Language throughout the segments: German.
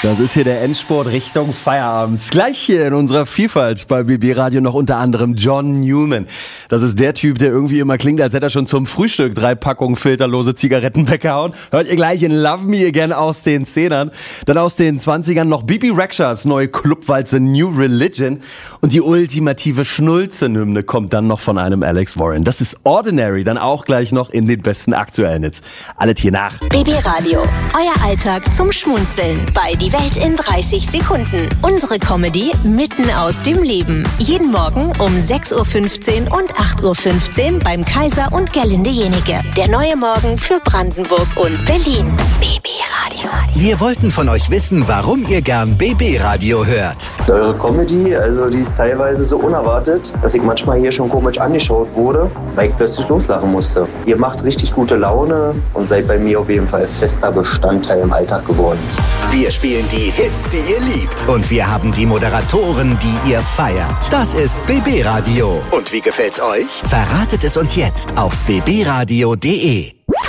Das ist hier der Endspurt Richtung Feierabend. Gleich hier in unserer Vielfalt bei BB Radio noch unter anderem John Newman. Das ist der Typ, der irgendwie immer klingt, als hätte er schon zum Frühstück 3 Packungen filterlose Zigaretten weggehauen. Hört ihr gleich in Love Me Again aus den 10ern. Dann aus den 20ern noch Bibi Rexhas neue Clubwalze New Religion. Und die ultimative Schnulzenhymne kommt dann noch von einem Alex Warren. Das ist Ordinary, dann auch gleich noch in den besten aktuellen Hits. Alles hier nach. BB Radio, euer Alltag zum Schmunzeln bei Die Welt in 30 Sekunden. Unsere Comedy mitten aus dem Leben. Jeden Morgen um 6.15 Uhr und 8.15 Uhr beim Kaiser und Gerlinde Jenike. Der neue Morgen für Brandenburg und Berlin. BB Radio. Wir wollten von euch wissen, warum ihr gern BB Radio hört. Eure Comedy, also die ist teilweise so unerwartet, dass ich manchmal hier schon komisch angeschaut wurde, weil ich plötzlich loslachen musste. Ihr macht richtig gute Laune und seid bei mir auf jeden Fall fester Bestandteil im Alltag geworden. Wir spielen die Hits, die ihr liebt. Und wir haben die Moderatoren, die ihr feiert. Das ist BB Radio. Und wie gefällt's euch? Verratet es uns jetzt auf bbradio.de.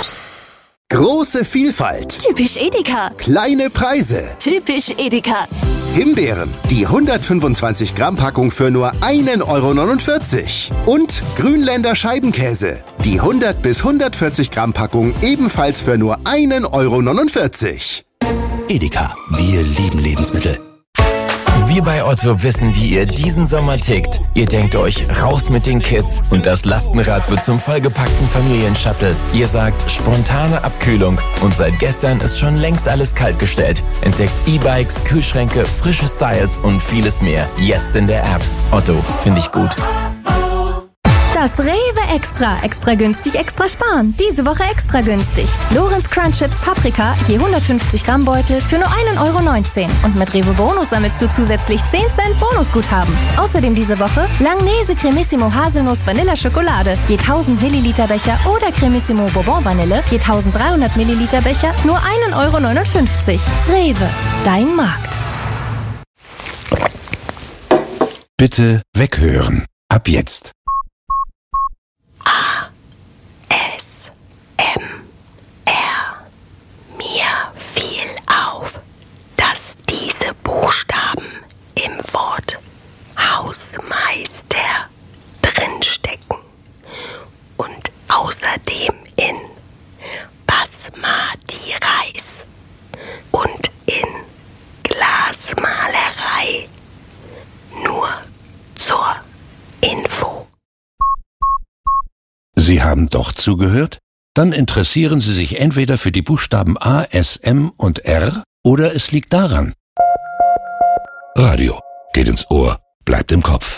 Große Vielfalt. Typisch Edeka. Kleine Preise. Typisch Edeka. Himbeeren, die 125 Gramm Packung für nur 1,49 €. Und Grünländer Scheibenkäse, die 100 bis 140 Gramm Packung ebenfalls für nur 1,49 €. Edeka, wir lieben Lebensmittel. Wir bei Otto wissen, wie ihr diesen Sommer tickt. Ihr denkt euch, raus mit den Kids und das Lastenrad wird zum vollgepackten Familienshuttle. Ihr sagt, spontane Abkühlung und seit gestern ist schon längst alles kaltgestellt. Entdeckt E-Bikes, Kühlschränke, frische Styles und vieles mehr. Jetzt in der App. Otto, finde ich gut. Das Rewe Extra. Extra günstig, extra sparen. Diese Woche extra günstig. Lorenz Crunch Chips Paprika, je 150 Gramm Beutel für nur 1,19 €. Und mit Rewe Bonus sammelst du zusätzlich 10 Cent Bonusguthaben. Außerdem diese Woche Langnese Cremissimo Haselnuss Vanilla Schokolade, je 1000 Milliliter Becher oder Cremissimo Bourbon Vanille, je 1300 Milliliter Becher, nur 1,59 €. Rewe, dein Markt. Bitte weghören. Ab jetzt. Mir fiel auf, dass diese Buchstaben im Wort Hausmeister drinstecken und außerdem in Basmati Reis und in Glasmalerei. Nur zur Info. Sie haben doch zugehört? Dann interessieren Sie sich entweder für die Buchstaben A, S, M und R oder es liegt daran. Radio geht ins Ohr, bleibt im Kopf.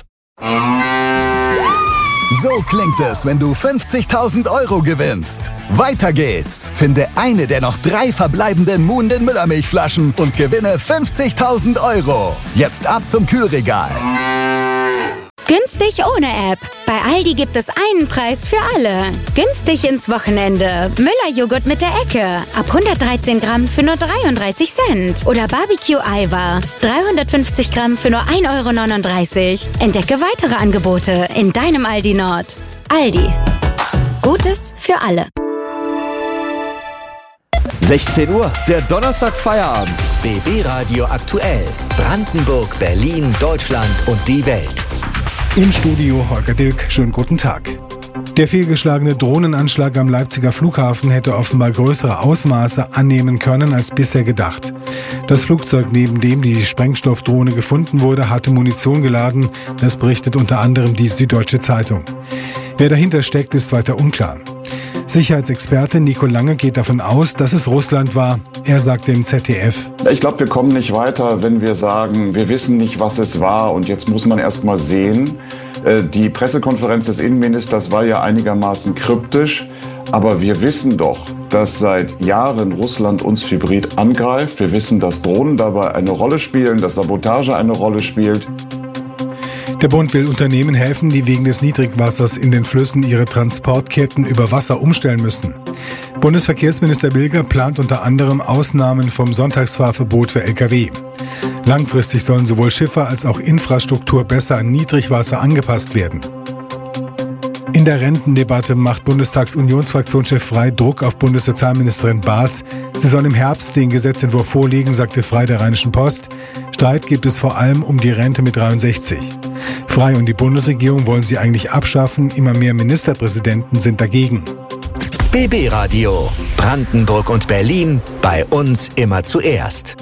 So klingt es, wenn du 50.000 € gewinnst. Weiter geht's. Finde eine der noch 3 verbleibenden Moon den Müllermilchflaschen und gewinne 50.000 €. Jetzt ab zum Kühlregal. Günstig ohne App. Bei Aldi gibt es einen Preis für alle. Günstig ins Wochenende. Müller-Joghurt mit der Ecke. Ab 113 Gramm für nur 33 Cent. Oder Barbecue-Eiweiß. 350 Gramm für nur 1,39 €. Entdecke weitere Angebote in deinem Aldi Nord. Aldi. Gutes für alle. 16 Uhr, der Donnerstag Feierabend. BB Radio aktuell. Brandenburg, Berlin, Deutschland und die Welt. Im Studio Holger Dilk, schönen guten Tag. Der fehlgeschlagene Drohnenanschlag am Leipziger Flughafen hätte offenbar größere Ausmaße annehmen können als bisher gedacht. Das Flugzeug, neben dem die Sprengstoffdrohne gefunden wurde, hatte Munition geladen. Das berichtet unter anderem die Süddeutsche Zeitung. Wer dahinter steckt, ist weiter unklar. Sicherheitsexperte Nico Lange geht davon aus, dass es Russland war. Er sagt dem ZDF: Ich glaube, wir kommen nicht weiter, wenn wir sagen, wir wissen nicht, was es war und jetzt muss man erst mal sehen. Die Pressekonferenz des Innenministers war ja einigermaßen kryptisch, aber wir wissen doch, dass seit Jahren Russland uns hybrid angreift. Wir wissen, dass Drohnen dabei eine Rolle spielen, dass Sabotage eine Rolle spielt. Der Bund will Unternehmen helfen, die wegen des Niedrigwassers in den Flüssen ihre Transportketten über Wasser umstellen müssen. Bundesverkehrsminister Bilger plant unter anderem Ausnahmen vom Sonntagsfahrverbot für Lkw. Langfristig sollen sowohl Schiffe als auch Infrastruktur besser an Niedrigwasser angepasst werden. In der Rentendebatte macht Bundestagsunionsfraktionschef Frey Druck auf Bundessozialministerin Baas. Sie soll im Herbst den Gesetzentwurf vorlegen, sagte Frey der Rheinischen Post. Streit gibt es vor allem um die Rente mit 63. Frey und die Bundesregierung wollen sie eigentlich abschaffen. Immer mehr Ministerpräsidenten sind dagegen. BB Radio. Brandenburg und Berlin. Bei uns immer zuerst.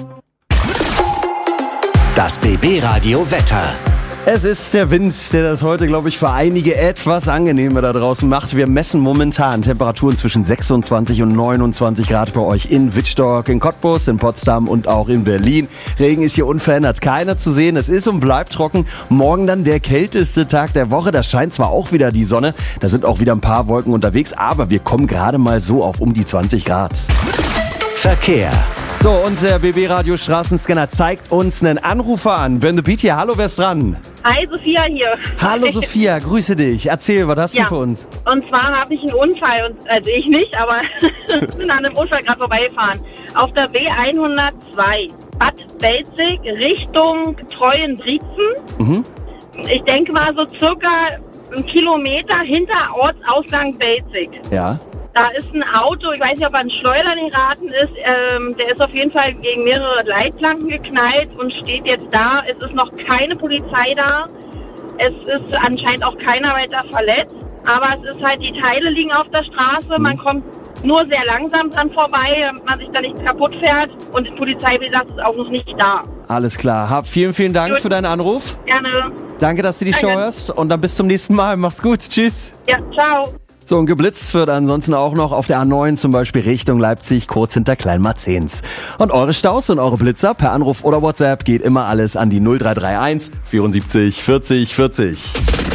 Das BB Radio Wetter. Es ist der Wind, der das heute, glaube ich, für einige etwas angenehmer da draußen macht. Wir messen momentan Temperaturen zwischen 26 und 29 Grad bei euch in Wittstock, in Cottbus, in Potsdam und auch in Berlin. Regen ist hier unverändert, keiner zu sehen. Es ist und bleibt trocken. Morgen dann der kälteste Tag der Woche. Da scheint zwar auch wieder die Sonne, da sind auch wieder ein paar Wolken unterwegs, aber wir kommen gerade mal so auf um die 20 Grad. Verkehr. So, unser BB-Radio Straßenscanner zeigt uns einen Anrufer an. Ben the Beat hier, hallo, wer ist dran? Hi, Sophia hier. Hallo Sophia, grüße dich. Erzähl, was hast du für uns? Und zwar habe ich einen Unfall, also ich nicht, aber ich bin an einem Unfall gerade vorbeigefahren. Auf der B102, Bad Belzig, Richtung Treuenbrietzen. Ich denke mal so circa 1 Kilometer hinter Ortsausgang Belzig. Ja. Da ist ein Auto, ich weiß nicht, ob er an Schleudern geraten ist, der ist auf jeden Fall gegen mehrere Leitplanken geknallt und steht jetzt da. Es ist noch keine Polizei da, es ist anscheinend auch keiner weiter verletzt, aber es ist halt, die Teile liegen auf der Straße, man kommt nur sehr langsam dran vorbei, damit man sich da nicht kaputt fährt und die Polizei, wie gesagt, ist auch noch nicht da. Alles klar, vielen Dank für deinen Anruf. Gerne. Danke, dass du die Show hörst und dann bis zum nächsten Mal. Mach's gut, tschüss. Ja, ciao. So, und geblitzt wird ansonsten auch noch auf der A9 zum Beispiel Richtung Leipzig, kurz hinter Kleinmarzens. Und eure Staus und eure Blitzer per Anruf oder WhatsApp geht immer alles an die 0331 74 40 40.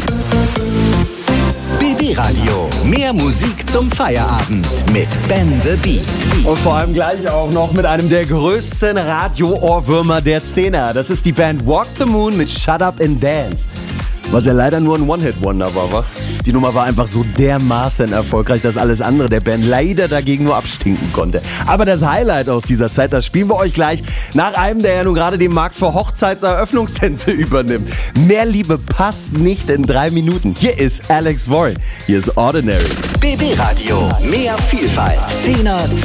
BB Radio. Mehr Musik zum Feierabend mit Ben the Beat. Und vor allem gleich auch noch mit einem der größten Radio-Ohrwürmer der Szene. Das ist die Band Walk the Moon mit Shut Up and Dance. Was ja leider nur ein One-Hit-Wonder war, wa? Die Nummer war einfach so dermaßen erfolgreich, dass alles andere der Band leider dagegen nur abstinken konnte. Aber das Highlight aus dieser Zeit, das spielen wir euch gleich nach einem, der ja nun gerade den Markt für Hochzeitseröffnungstänze übernimmt. Mehr Liebe passt nicht in 3 Minuten. Hier ist Alex Warren. Hier ist Ordinary. BB Radio. Mehr Vielfalt. 10er